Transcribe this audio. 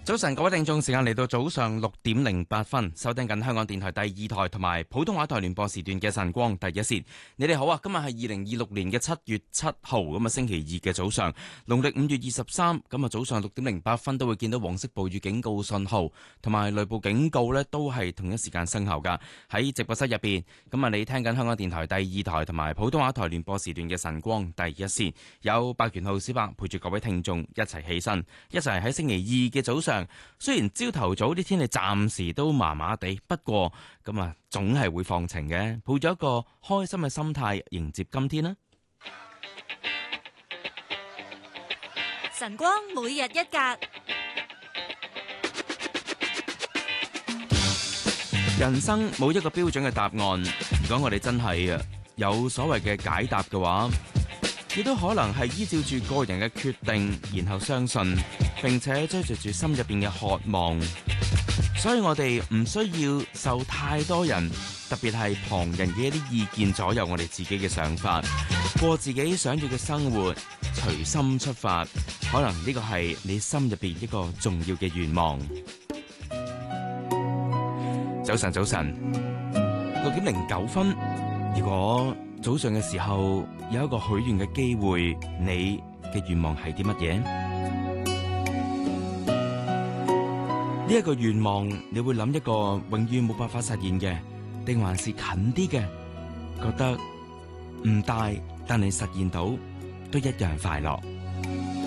早晨，各位聽眾，時間嚟到早上6:08，收聽緊香港電台第2台同埋普通話台聯播時段嘅晨光第一線。你哋好啊！今日係2026年嘅7月7號，咁啊星期2嘅早上，農曆5月23，咁啊早上6:08都會見到黃色暴雨警告信號同埋雷暴警告呢都係同一時間生效噶。喺直播室入邊，咁啊你聽緊香港電台第2台同埋普通話台聯播時段嘅晨光第一線，有白權浩小白陪住各位聽眾一齊起身，一齊喺星期2嘅早上。雖然朝頭早啲天氣暫時都麻麻地，不過咁啊，總係會放晴嘅，抱咗一個開心嘅心態迎接今天啦。 晨光每日一格， 人生冇一個標準嘅答案，如果我哋真係有所謂嘅解答嘅話，亦都可能係依照住個人嘅決定，然後相信並且追隨住心入邊嘅渴望，所以我哋唔需要受太多人，特別係旁人嘅一啲意見左右我哋自己嘅想法，過自己想要嘅生活，隨心出發，可能呢個係你心入邊一個重要嘅願望。早晨，6:09，如果早上嘅時候有一個許願嘅機會，你嘅願望係啲乜嘢？呢一個願望，你會諗一個永遠冇辦法實現嘅，定還是近啲嘅？覺得唔大，但你實現到都一樣快樂。